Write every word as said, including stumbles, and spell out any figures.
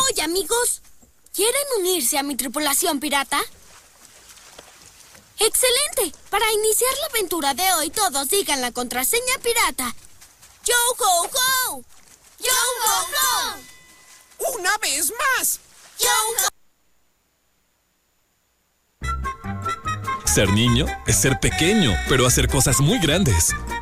Oye, amigos, ¿quieren unirse a mi tripulación pirata? ¡Excelente! Para iniciar la aventura de hoy, todos digan la contraseña pirata. ¡Yo, ho, ho! ¡Yo, ho, ho! ¡Una vez más! ¡Yo, ho! Ser niño es ser pequeño, pero hacer cosas muy grandes.